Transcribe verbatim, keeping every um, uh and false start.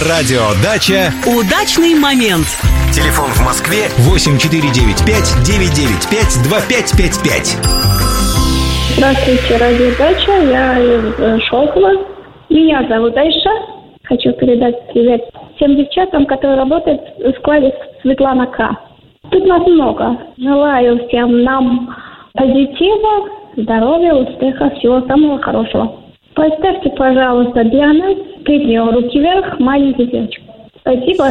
Радиодача. Удачный момент. Телефон в Москве восемь четыре девять пять девять девять пять два пять пять пять. Здравствуйте, радиодача. Я из Шолково. Меня зовут Айша. Хочу передать привет всем девчатам, которые работают в складе Светлана К. Тут нас много. Желаю всем нам позитива, здоровья, успеха, всего самого хорошего. Поставьте, пожалуйста, для нас песню «Руки вверх» маленький девочек. Спасибо.